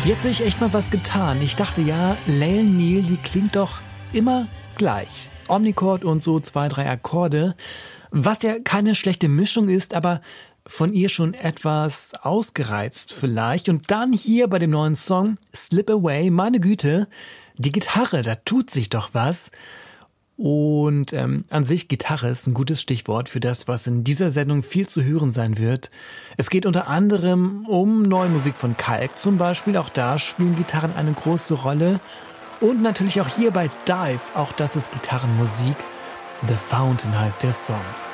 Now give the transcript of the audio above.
Die hat sich echt mal was getan. Ich dachte ja, Lael Neal, die klingt doch immer gleich. Omnichord und so 2, 3 Akkorde. Was ja keine schlechte Mischung ist, aber von ihr schon etwas ausgereizt vielleicht. Und dann hier bei dem neuen Song Slip Away, meine Güte, die Gitarre, da tut sich doch was. Und an sich, Gitarre ist ein gutes Stichwort für das, was in dieser Sendung viel zu hören sein wird. Es geht unter anderem um neue Musik von Kalk zum Beispiel. Auch da spielen Gitarren eine große Rolle. Und natürlich auch hier bei Dive, auch das ist Gitarrenmusik. The Fountain heißt der Song.